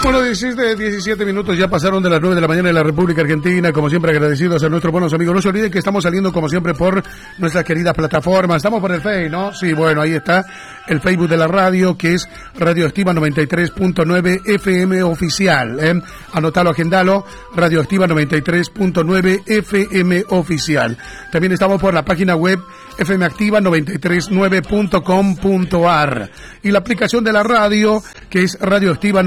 Bueno, 17 minutos ya pasaron de las 9 de la mañana en la República Argentina. Como siempre, agradecidos a nuestros buenos amigos. No se olviden que estamos saliendo, como siempre, por nuestra querida plataforma. Estamos por el Facebook, ¿no? Sí, bueno, ahí está el Facebook de la radio, que es Radioactiva 93.9 FM Oficial. Anotalo, agendalo, Radioactiva 93.9 FM Oficial. También estamos por la página web fmactiva939.com.ar y la aplicación de la radio, que es Radioactiva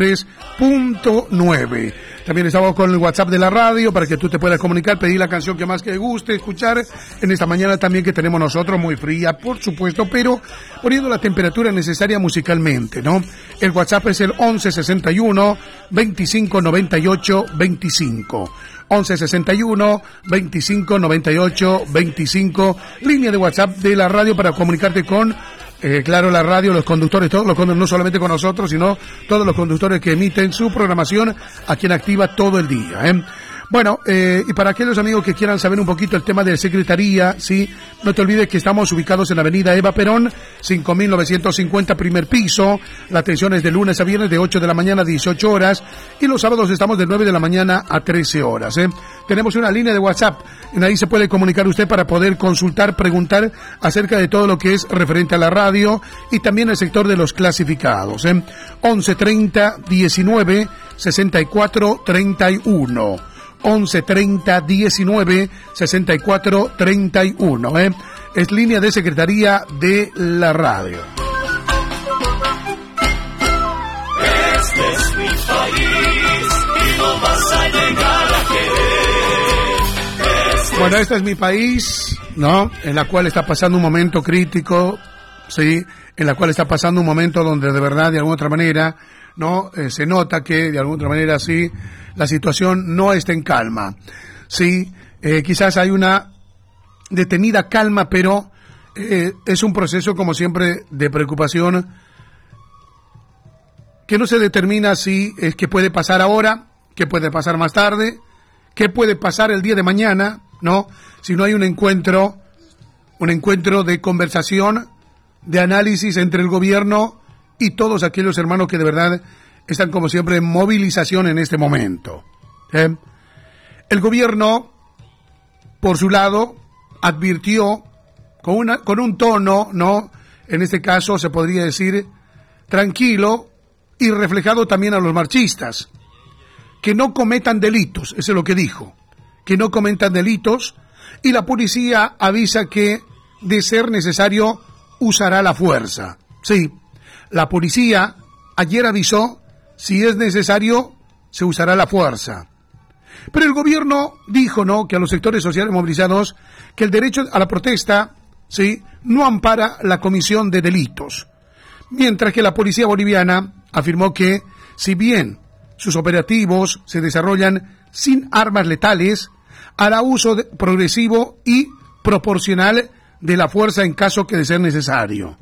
93.9. También estamos con el WhatsApp de la radio para que tú te puedas comunicar, pedir la canción que más te guste escuchar en esta mañana también que tenemos nosotros, muy fría, por supuesto, pero poniendo la temperatura necesaria musicalmente, ¿no? El WhatsApp es el 1161 25 98 25. 1161 25 98 25, línea de WhatsApp de la radio para comunicarte con, claro, la radio, los conductores, todos los conductores, no solamente con nosotros, sino todos los conductores que emiten su programación aquí en Activa todo el día, Bueno, y para aquellos amigos que quieran saber un poquito el tema de secretaría, sí, no te olvides que estamos ubicados en la avenida Eva Perón, 5950, primer piso. La atención es de lunes a viernes de 8 de la mañana a 18 horas y los sábados estamos de 9 de la mañana a 13 horas. Tenemos una línea de WhatsApp, en ahí se puede comunicar usted para poder consultar, preguntar acerca de todo lo que es referente a la radio y también el sector de los clasificados. 1130 19 64 31. 1130 19 64 31, es línea de secretaría de la radio. Este es mi país y no vas a llegar a querer. Bueno, este es mi país, ¿no? En la cual está pasando un momento crítico, sí, en la cual está pasando un momento donde de verdad, de alguna otra manera, no se nota que de alguna otra manera sí la situación no está en calma. Sí, quizás hay una detenida calma, pero es un proceso, como siempre, de preocupación que no se determina si es que puede pasar ahora, que puede pasar más tarde, que puede pasar el día de mañana, ¿no? Si no hay un encuentro de conversación, de análisis entre el gobierno y todos aquellos hermanos que de verdad están, como siempre, en movilización en este momento. El gobierno, por su lado, advirtió con un tono, ¿no? En este caso se podría decir tranquilo y reflejado también a los marchistas, que no cometan delitos, eso es lo que dijo, que no cometan delitos, y la policía avisa que, de ser necesario, usará la fuerza. Sí, la policía ayer avisó, si es necesario, se usará la fuerza. Pero el gobierno dijo, ¿no?, que a los sectores sociales movilizados, que el derecho a la protesta, sí, no ampara la comisión de delitos. Mientras que la policía boliviana afirmó que, si bien sus operativos se desarrollan sin armas letales, hará uso progresivo y proporcional de la fuerza en caso que de ser necesario.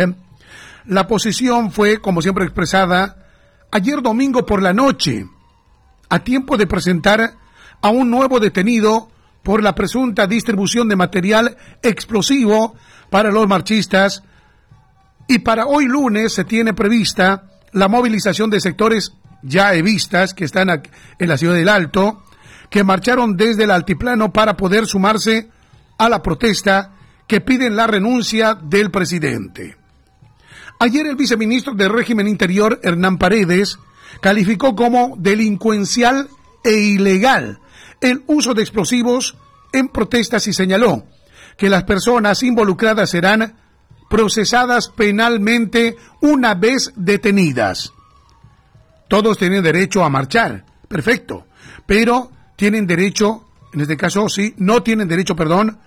La posición fue, como siempre, expresada ayer domingo por la noche, a tiempo de presentar a un nuevo detenido por la presunta distribución de material explosivo para los marchistas, y para hoy lunes se tiene prevista la movilización de sectores ya evistas que están en la ciudad del Alto, que marcharon desde el altiplano para poder sumarse a la protesta que piden la renuncia del presidente. Ayer el viceministro del Régimen Interior, Hernán Paredes, calificó como delincuencial e ilegal el uso de explosivos en protestas y señaló que las personas involucradas serán procesadas penalmente una vez detenidas. Todos tienen derecho a marchar, perfecto, pero tienen derecho, en este caso sí, no tienen derecho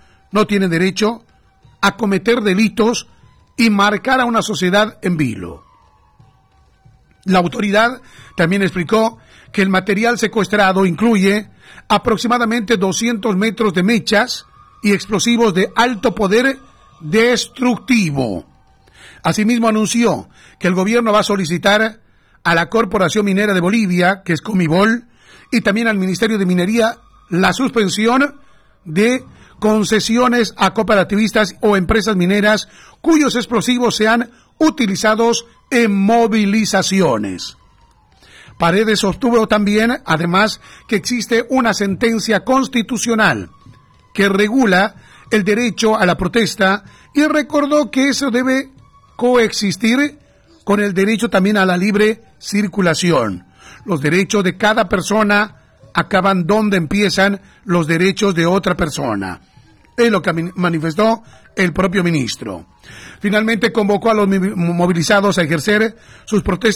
a cometer delitos y marcar a una sociedad en vilo. La autoridad también explicó que el material secuestrado incluye aproximadamente 200 metros de mechas y explosivos de alto poder destructivo. Asimismo anunció que el gobierno va a solicitar a la Corporación Minera de Bolivia, que es Comibol, y también al Ministerio de Minería la suspensión de concesiones a cooperativistas o empresas mineras cuyos explosivos sean utilizados en movilizaciones. Paredes sostuvo también, además, que existe una sentencia constitucional que regula el derecho a la protesta y recordó que eso debe coexistir con el derecho también a la libre circulación. Los derechos de cada persona acaban donde empiezan los derechos de otra persona. Es lo que manifestó el propio ministro. Finalmente convocó a los movilizados a ejercer sus protestas